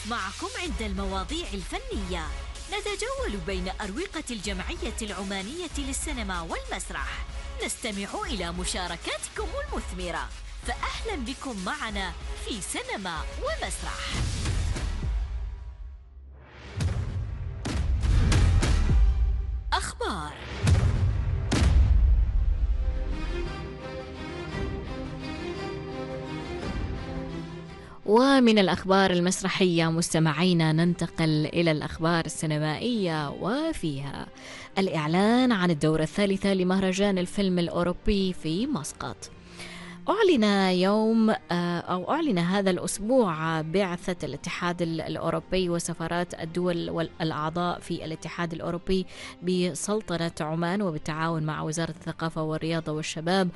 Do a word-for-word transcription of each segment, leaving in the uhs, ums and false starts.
معكم عند المواضيع الفنية، نتجول بين أروقة الجمعية العمانية للسينما والمسرح، نستمع إلى مشاركاتكم المثمرة، فأهلا بكم معنا في سينما ومسرح. أخبار. ومن الأخبار المسرحية مستمعينا ننتقل إلى الأخبار السينمائية، وفيها الإعلان عن الدورة الثالثة لمهرجان الفيلم الأوروبي في مسقط. أعلن يوم أو أعلن هذا الأسبوع بعثة الاتحاد الأوروبي وسفارات الدول والأعضاء في الاتحاد الأوروبي بسلطنة عمان وبالتعاون مع وزارة الثقافة والرياضة والشباب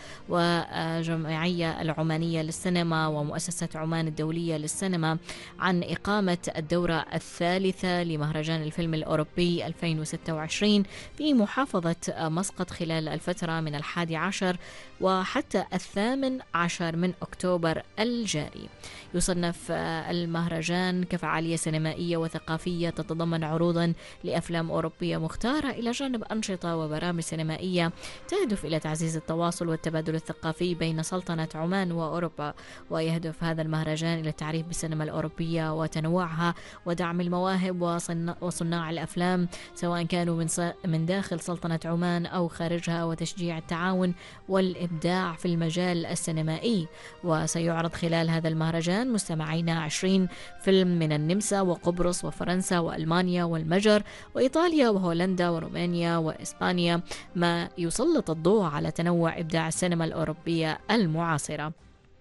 وجمعية العمانية للسينما ومؤسسة عمان الدولية للسينما عن إقامة الدورة الثالثة لمهرجان الفيلم الأوروبي ألفين وستة وعشرين في محافظة مسقط خلال الفترة من الحادي عشر وحتى الثامن عشر من أكتوبر الجاري. يصنف المهرجان كفعالية سينمائية وثقافية تتضمن عروضا لأفلام أوروبية مختارة إلى جانب أنشطة وبرامج سينمائية تهدف إلى تعزيز التواصل والتبادل الثقافي بين سلطنة عمان وأوروبا. ويهدف هذا المهرجان إلى التعريف بالسينما الأوروبية وتنوعها ودعم المواهب وصناع الأفلام سواء كانوا من من داخل سلطنة عمان أو خارجها، وتشجيع التعاون والإبداع في المجال السينمائي. وسيعرض خلال هذا المهرجان مستمعينا عشرين فيلم من النمسا وقبرص وفرنسا وألمانيا والمجر وإيطاليا وهولندا ورومانيا وإسبانيا، ما يسلط الضوء على تنوع إبداع السينما الأوروبية المعاصرة.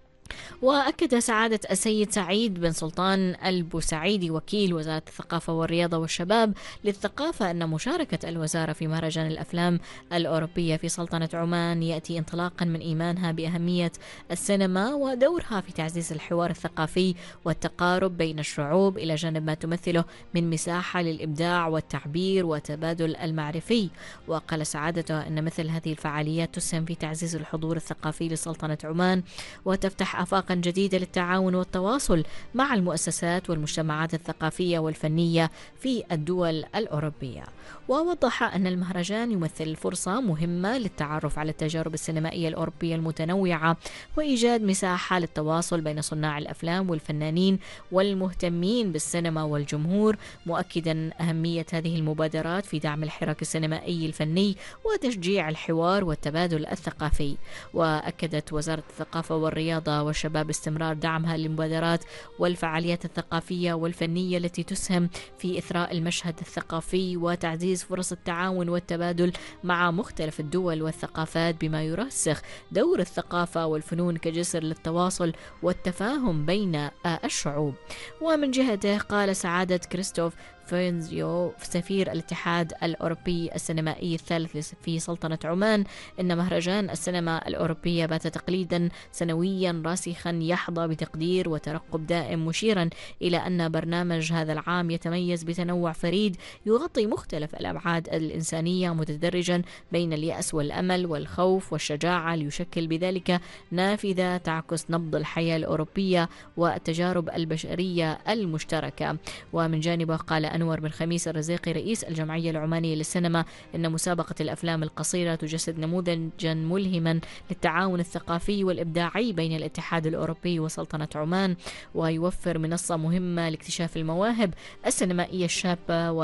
وأكد سعادة السيد سعيد بن سلطان البوسعيدي وكيل وزارة الثقافة والرياضة والشباب للثقافة أن مشاركة الوزارة في مهرجان الأفلام الأوروبية في سلطنة عمان يأتي انطلاقا من إيمانها بأهمية السينما ودورها في تعزيز الحوار الثقافي والتقارب بين الشعوب إلى جانب ما تمثله من مساحة للإبداع والتعبير وتبادل المعرفي. وقال سعادته أن مثل هذه الفعاليات تسهم في تعزيز الحضور الثقافي لسلطنة عمان وتفتح آفاقا جديدة للتعاون والتواصل مع المؤسسات والمجتمعات الثقافية والفنية في الدول الأوروبية. ووضح أن المهرجان يمثل فرصة مهمة للتعرف على التجارب السينمائية الأوروبية المتنوعة وإيجاد مساحة للتواصل بين صناع الأفلام والفنانين والمهتمين بالسينما والجمهور، مؤكدا أهمية هذه المبادرات في دعم الحراك السينمائي الفني وتشجيع الحوار والتبادل الثقافي. وأكدت وزارة الثقافة والرياضة والشباب استمرار دعمها للمبادرات والفعاليات الثقافية والفنية التي تسهم في إثراء المشهد الثقافي وتعزيز فرص التعاون والتبادل مع مختلف الدول والثقافات، بما يرسخ دور الثقافة والفنون كجسر للتواصل والتفاهم بين الشعوب. ومن جهته قال سعادة كريستوف فينزيو سفير الاتحاد الأوروبي السينمائي الثالث في سلطنة عمان إن مهرجان السينما الأوروبية بات تقليدا سنويا راسخا يحظى بتقدير وترقب دائم، مشيرا إلى أن برنامج هذا العام يتميز بتنوع فريد يغطي مختلف الأبعاد الإنسانية متدرجا بين اليأس والأمل والخوف والشجاعة، ليشكل بذلك نافذة تعكس نبض الحياة الأوروبية والتجارب البشرية المشتركة. ومن جانبه قال أنور بن خميس الرزيقي رئيس الجمعية العمانية للسينما إن مسابقة الأفلام القصيرة تجسد نموذجا ملهما للتعاون الثقافي والإبداعي بين الاتحاد الأوروبي وسلطنة عمان، ويوفر منصة مهمة لاكتشاف المواهب السينمائية الشابة